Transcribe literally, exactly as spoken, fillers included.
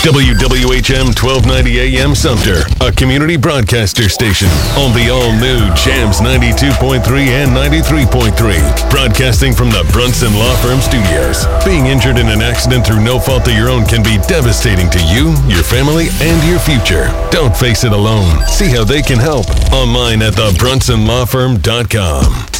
W W H M twelve ninety A M Sumter, a community broadcaster station on the all-new Jams ninety-two point three and ninety-three point three. Broadcasting from the Brunson Law Firm Studios. Being injured in an accident through no fault of your own can be devastating to you, your family, and your future. Don't face it alone. See how they can help online at the brunson law firm dot com.